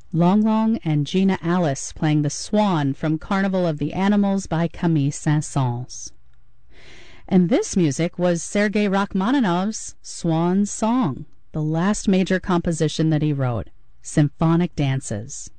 Long Long and Gina Alice playing the Swan from Carnival of the Animals by Camille Saint-Saëns. And this music was Sergei Rachmaninoff's Swan Song, the last major composition that he wrote, Symphonic Dances.